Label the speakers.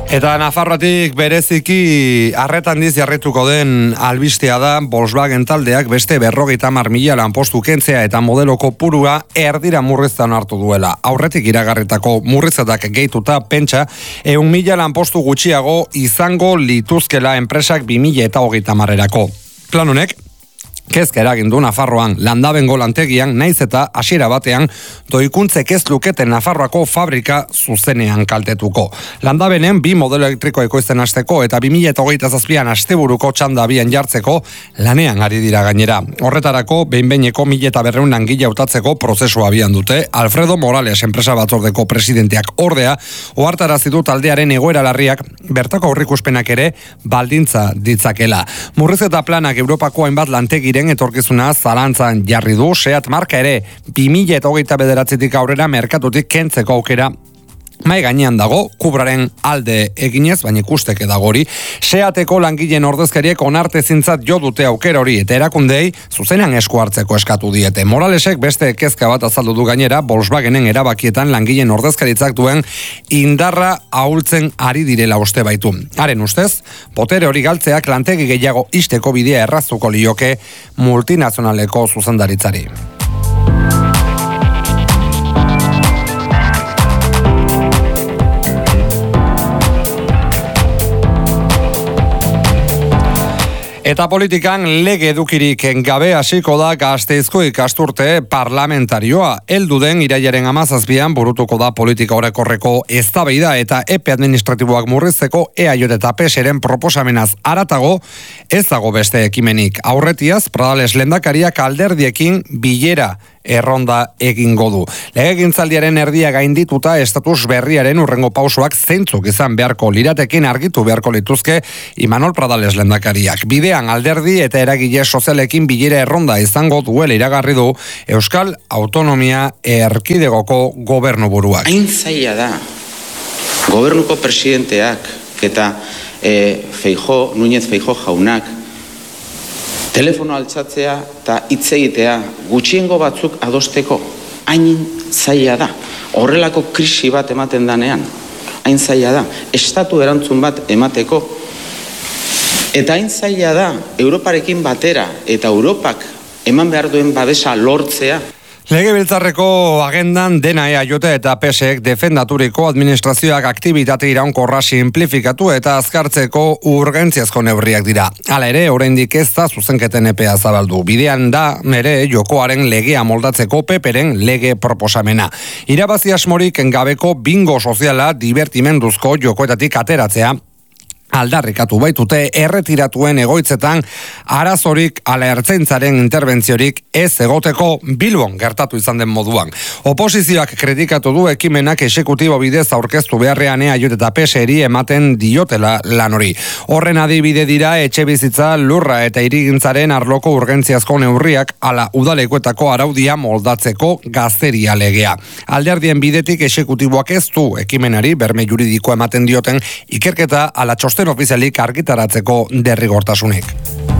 Speaker 1: Eta Nafarroatik bereziki arretan diz jarrituko den albistea da Volkswagen taldeak beste 50.000 lanpostu kentzea eta modelo kopurua erdira murriztan hartu duela. Aurretik iragarritako murrizetak gehituta pentsa 100.000 lanpostu gutxiago izango lituzkela enpresak 2030erako. Plan honek kezka eragin du Nafarroan Landabengo lantegian naiz eta hasiera batean doikuntzek ez luketen Nafarroako fabrika zuzenean kaltetuko. Landabenen 2 modelo elektriko ekoizten hasteko eta 2027an asteburuko txanda abian jartzeko lanean ari dira gainera. Horretarako behin-behineko 1.200 langile hautatzeko prozesua abian dute. Alfredo Morales enpresa batzordeko presidenteak ordea ohartarazi du taldearen egoera larriak bertako aurreikuspenak ere baldintza ditzakela. Murrizketa planak Europako hainbat lantegire etorkizuna zalantzan jarri du. Seat marka ere 2029tik aurrera merkatutik kentzeko aukera mai gainean dago, Kubraren alde eginez, baina ikusteke dago hori. Seateko langileen ordezkariek onartezintzat jo dute aukera hori eta erakundei zuzenean esku hartzeko eskatu diete. Moralesek beste kezka bat azaldu du gainera, Volkswagenen erabakietan langileen ordezkaritzak duen indarra ahultzen ari direla uste baitu. Haren ustez, botere hori galtzeak lantegi gehiago ixteko bidea erraztuko lioke multinazionaleko zuzendaritzari. Eta politikan lege edukirik gabe hasiko da Gasteizko ikasturte parlamentarioa. Heldu den irailaren 17an burutuko da politika orokorreko eztabaida eta epe administratiboak murrizteko EAJ eta PSren proposamenaz haratago ez dago beste ekimenik. Aurretiaz, Pradales lehendakariak alderdiekin bilera erronda egingo du. Legegintzaldiaren erdia gaindituta estatus berriaren urrengo pausoak zeintzuk izan beharko liratekin argitu beharko lituzke Imanol Pradales lehendakariak. Bidean alderdi eta eragile sozialekin bilera erronda izango duela iragarri du Euskal Autonomia Erkidegoko gobernuburuak.
Speaker 2: Hain zaila da gobernuko presidenteak eta Núñez Feijóo jaunak telefono altzatzea eta hitz egitea gutxiengo batzuk adosteko hain zaila da. Horrelako krisi bat ematen danean, hain zaila da. Estatu erantzun bat emateko. Eta hain zaila da Europarekin batera eta Europak eman behar duen babesa lortzea.
Speaker 1: Legebiltzarreko agendan dena EAJ eta PSek defendaturiko administrazioak aktibitate iraunkorra simplifikatu eta azkartzeko urgentziazko neurriak dira. Hala ere, oraindik ez da zuzenketen epea zabaldu. Bidean da ere jokoaren legea moldatzeko PPren lege proposamena. Irabazi asmorik gabeko bingo soziala divertimenduzko jokoetatik ateratzea aldarrikatu baitute erretiratuen egoitzetan arazorik ala ertzaintzaren interbentziorik ez egoteko Bilbon gertatu izan den moduan. Oposizioak kritikatu du ekimenak exekutibo bidez aurkeztu beharrean EAJ eta PSri ematen diotela lan hori. Horren adibide dira etxebizitza, lurra eta hirigintzaren arloko urgentziazko neurriak ala udalekuetako araudia moldatzeko gazteria legea. Alderdien bidetik exekutiboak ez du ekimenari berme juridikoa ematen dioten ikerketa ala txosten ofizialik argitaratzeko derrigortasunik.